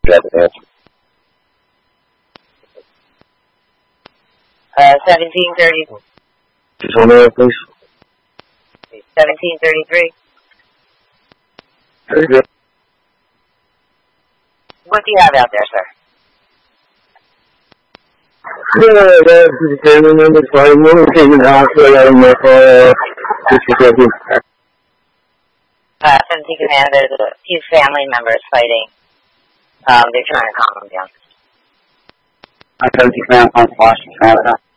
Got the answer. 1730. Just hold on, please. 1733. Very good. What do you have out there, sir? That's the family member's body. Woman came in the hospital. I don't know if just 17 Command, there's a few family members fighting. They're trying to calm them down. 17 Command, Washington, Canada.